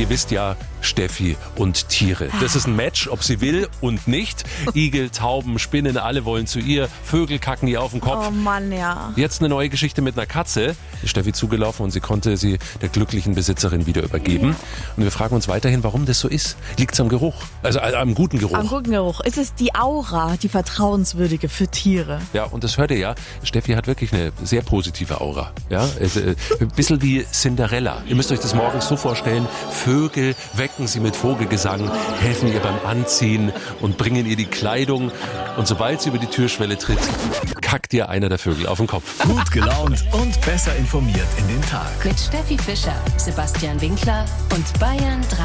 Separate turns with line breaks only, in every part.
ihr wisst ja, Steffi und Tiere. Das ist ein Match, ob sie will und nicht. Igel, Tauben, Spinnen, alle wollen zu ihr. Vögel kacken ihr auf den Kopf.
Oh Mann, ja.
Jetzt eine neue Geschichte mit einer Katze. Ist Steffi zugelaufen und sie konnte sie der glücklichen Besitzerin wieder übergeben. Und wir fragen uns weiterhin, warum das so ist. Liegt es am Geruch? Also am guten Geruch.
Am guten Geruch. Ist es die Aura, die vertrauenswürdige für Tiere?
Ja, und das hört ihr ja. Steffi hat wirklich eine sehr positive Aura. Ja, ein bisschen wie Cinderella. Ihr müsst euch das morgens so vorstellen. Vögel wecken sie mit Vogelgesang, helfen ihr beim Anziehen und bringen ihr die Kleidung. Und sobald sie über die Türschwelle tritt, kackt ihr einer der Vögel auf den Kopf.
Gut gelaunt und besser informiert in den Tag.
Mit Steffi Fischer, Sebastian Winkler und Bayern 3.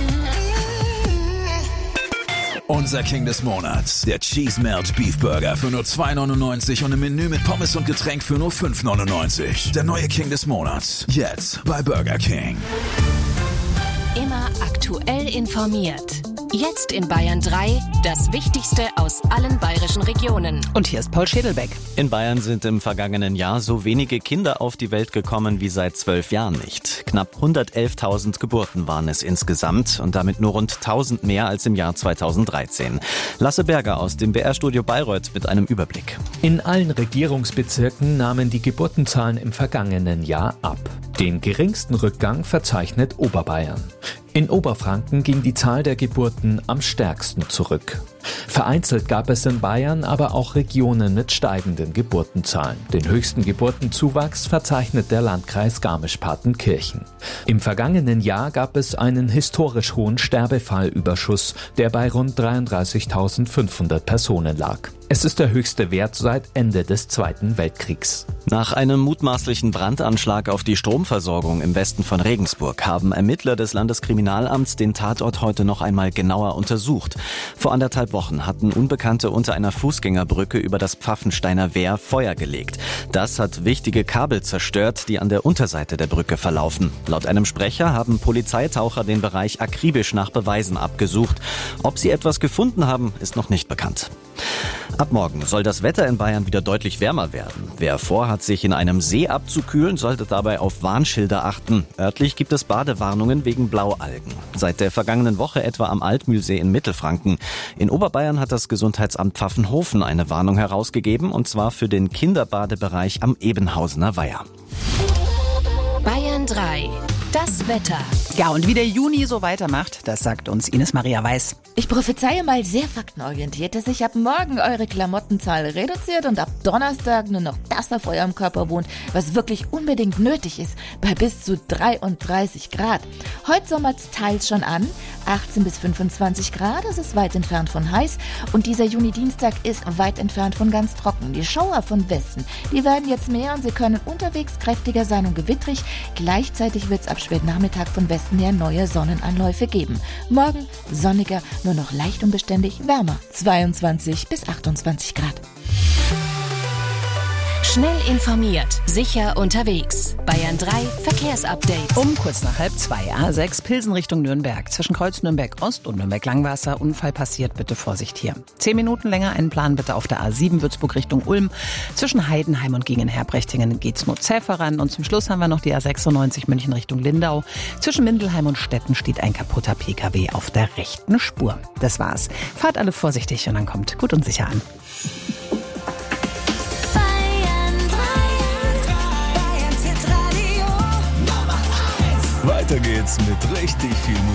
Unser King des Monats. Der Cheese Melt Beef Burger für nur 2,99 und im Menü mit Pommes und Getränk für nur 5,99. Der neue King des Monats. Jetzt bei Burger King.
Immer aktuell informiert. Jetzt in Bayern 3 das Wichtigste aus allen bayerischen Regionen.
Und hier ist Paul Schädelbeck.
In Bayern sind im vergangenen Jahr so wenige Kinder auf die Welt gekommen wie seit 12 Jahren nicht. Knapp 111.000 Geburten waren es insgesamt und damit nur rund 1.000 mehr als im Jahr 2013. Lasse Berger aus dem BR-Studio Bayreuth mit einem Überblick.
In allen Regierungsbezirken nahmen die Geburtenzahlen im vergangenen Jahr ab. Den geringsten Rückgang verzeichnet Oberbayern. In Oberfranken ging die Zahl der Geburten am stärksten zurück. Vereinzelt gab es in Bayern aber auch Regionen mit steigenden Geburtenzahlen. Den höchsten Geburtenzuwachs verzeichnet der Landkreis Garmisch-Partenkirchen. Im vergangenen Jahr gab es einen historisch hohen Sterbefallüberschuss, der bei rund 33.500 Personen lag. Es ist der höchste Wert seit Ende des Zweiten Weltkriegs.
Nach einem mutmaßlichen Brandanschlag auf die Stromversorgung im Westen von Regensburg haben Ermittler des Landeskriminalamts den Tatort heute noch einmal genauer untersucht. Vor 1,5 Wochen hatten Unbekannte unter einer Fußgängerbrücke über das Pfaffensteiner Wehr Feuer gelegt. Das hat wichtige Kabel zerstört, die an der Unterseite der Brücke verlaufen. Laut einem Sprecher haben Polizeitaucher den Bereich akribisch nach Beweisen abgesucht. Ob sie etwas gefunden haben, ist noch nicht bekannt. Ab morgen soll das Wetter in Bayern wieder deutlich wärmer werden. Wer vorhat, sich in einem See abzukühlen, sollte dabei auf Warnschilder achten. Örtlich gibt es Badewarnungen wegen Blaualgen. Seit der vergangenen Woche etwa am Altmühlsee in Mittelfranken. In Oberbayern hat das Gesundheitsamt Pfaffenhofen eine Warnung herausgegeben, und zwar für den Kinderbadebereich am Ebenhausener Weiher.
Bayern 3. Das Wetter.
Ja, und wie der Juni so weitermacht, das sagt uns Ines Maria Weiß.
Ich prophezeie mal sehr faktenorientiert, dass sich ab morgen eure Klamottenzahl reduziert und ab Donnerstag nur noch das auf eurem Körper wohnt, was wirklich unbedingt nötig ist, bei bis zu 33 Grad. Heute sommert's teils schon an, 18 bis 25 Grad, das ist weit entfernt von heiß, und dieser Juni-Dienstag ist weit entfernt von ganz trocken. Die Schauer von Westen, die werden jetzt mehr und sie können unterwegs kräftiger sein und gewittrig. Gleichzeitig wird's ab Spätnachmittag von Westen her neue Sonnenanläufe geben. Morgen sonniger, nur noch leicht unbeständig, wärmer, 22 bis 28 Grad.
Schnell informiert, sicher unterwegs. Bayern 3 Verkehrsupdate.
Um kurz nach 1:30, A6 Pilsen Richtung Nürnberg. Zwischen Kreuz Nürnberg Ost und Nürnberg Langwasser. Unfall passiert, bitte Vorsicht hier. 10 Minuten länger einplanen bitte auf der A7 Würzburg Richtung Ulm. Zwischen Heidenheim und Gegenherbrechtingen geht's nur zäh voran. Und zum Schluss haben wir noch die A96 München Richtung Lindau. Zwischen Mindelheim und Stetten steht ein kaputter PKW auf der rechten Spur. Das war's. Fahrt alle vorsichtig und dann kommt gut und sicher an.
Weiter geht's mit richtig viel Musik.